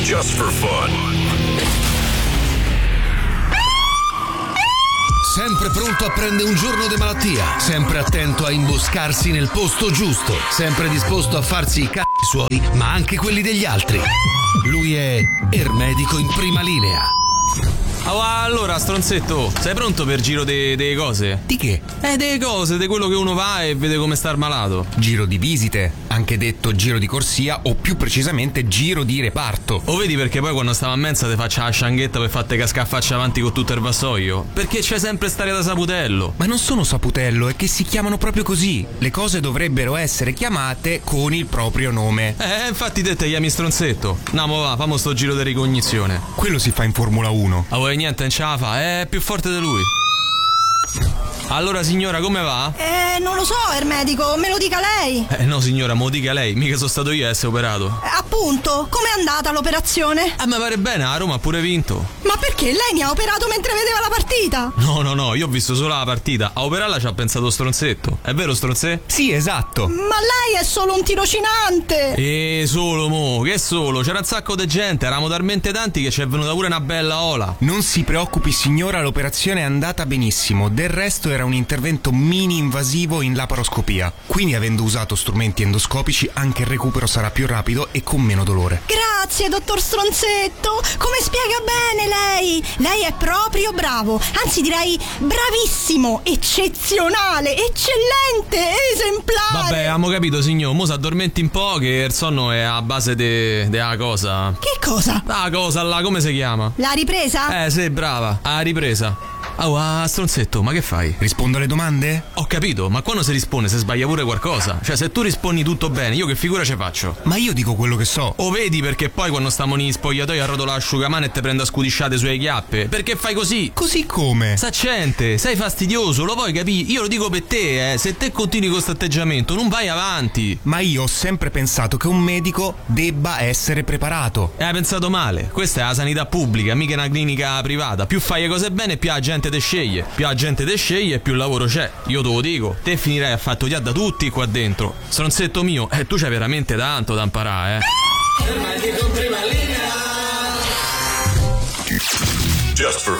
Just for fun. Sempre pronto a prendere un giorno di malattia, sempre attento a imboscarsi nel posto giusto, sempre disposto a farsi i cazzi suoi, ma anche quelli degli altri. Lui è Ermedico in prima linea. Allora, stronzetto, sei pronto per giro delle cose? Di che? Delle cose, di quello che uno va e vede come star malato. Giro di visite, anche detto giro di corsia o più precisamente giro di reparto. O vedi perché poi quando stavo a mensa ti faccia la scianghetta per farti cascare a faccia avanti con tutto il vassoio? Perché c'è sempre stare da saputello. Ma non sono saputello, è che si chiamano proprio così. Le cose dovrebbero essere chiamate con il proprio nome. Infatti te chiami stronzetto. Andiamo va, famo sto giro di ricognizione. Quello si fa in Formula 1. Niente, non ce la fa, è più forte di lui. Allora signora, come va? Non lo so, Ermedico, me lo dica lei. No signora, me lo dica lei, mica sono stato io a essere operato. Appunto, com'è andata l'operazione? Mi pare bene, a Roma ha pure vinto. Ma perché lei mi ha operato mentre vedeva la partita? No, io ho visto solo la partita. A operarla ci ha pensato stronzetto. È vero stronzetto? Sì, esatto. Ma lei è solo un tirocinante. Solo mo, che solo? C'era un sacco di gente, eravamo talmente tanti che ci è venuta pure una bella ola. Non si preoccupi signora, l'operazione è andata benissimo. Del resto era un intervento mini invasivo in laparoscopia. Quindi avendo usato strumenti endoscopici anche il recupero sarà più rapido e con meno dolore. Grazie, dottor Stronzetto. Come spiega bene lei? Lei è proprio bravo. Anzi direi bravissimo, eccezionale, eccellente, esemplare. Vabbè, abbiamo capito signor, mo s'addormenti un po' che il sonno è a base della cosa. Che cosa? La cosa là, come si chiama? La ripresa? Sì, brava, a ripresa. Stronzetto, ma che fai? Rispondo alle domande? Ho capito, ma quando si risponde se sbaglia pure qualcosa. Cioè, se tu rispondi tutto bene, io che figura ci faccio? Ma io dico quello che so. O vedi perché poi quando stiamo in spogliatoi arrotola l'asciugamano e te prendo a scudisciate sulle chiappe? Perché fai così? Così come? Saccente, sei fastidioso, lo vuoi capire? Io lo dico per te, se te continui con questo atteggiamento non vai avanti. Ma io ho sempre pensato che un medico debba essere preparato. Hai pensato male, questa è la sanità pubblica, mica una clinica privata. Più fai le cose bene, più la gente te sceglie. Più la gente te sceglie, più lavoro c'è. Io te lo dico, te finirai a fare odiare da tutti qua dentro. Stronzetto mio, tu c'hai veramente tanto da imparare, Just for